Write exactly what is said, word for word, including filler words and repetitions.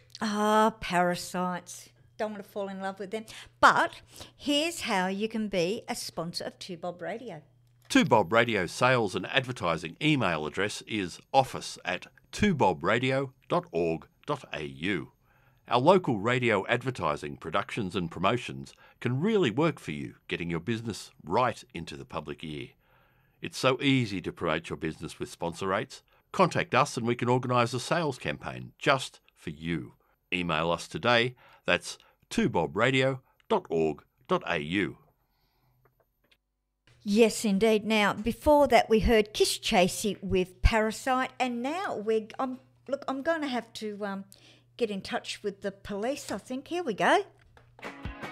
Ah, parasites. Don't want to fall in love with them. But here's how you can be a sponsor of Two Bob Radio. two Bob Radio sales and advertising email address is office at two bob radio dot org dot a u. Our local radio advertising, productions and promotions can really work for you, getting your business right into the public ear. It's so easy to promote your business with sponsor rates. Contact us and we can organise a sales campaign just for you. Email us today. That's two bob radio dot org dot a u. Yes, indeed. Now, before that, we heard Kiss Chasey with Parasite, and now we're. I'm look. I'm going to have to um, get in touch with the police. I think. Here we go.